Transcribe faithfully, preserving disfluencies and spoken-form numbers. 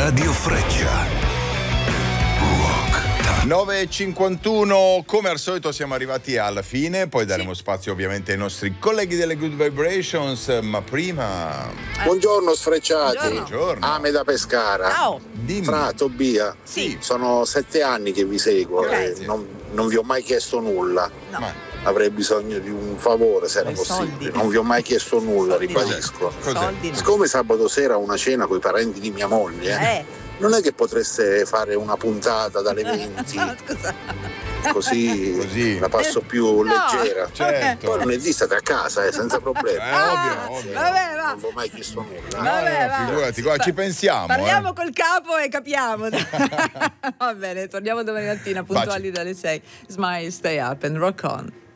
Radio Freccia. nove e cinquantuno, come al solito siamo arrivati alla fine, poi daremo sì. spazio ovviamente ai nostri colleghi delle Good Vibrations, ma prima... Buongiorno sfrecciati, Buongiorno. Ame da Pescara. Ciao. Dimmi. Fra Tobia, Sì. sono sette anni che vi seguo Ok. e non, non vi ho mai chiesto nulla. No. Ma Avrei bisogno di un favore se era I possibile. soldi. Non vi ho mai chiesto nulla, Soldi no. ribadisco. Cos'è? Soldi no. Siccome sabato sera ho una cena con i parenti di mia moglie, Eh. non è che potreste fare una puntata dalle venti, Scusa. così, Così. la passo più No. leggera. certo. Poi lunedì state a casa, eh, senza problemi. Eh, Ah, ovvio, ovvio. vabbè, va. Non vi ho mai chiesto nulla. No, Vabbè, no, va. figurati, guarda, ci pensiamo. Parliamo eh. col capo e capiamo. Va bene, torniamo domani mattina puntuali Baci. dalle sei. Smile, stay up and rock on.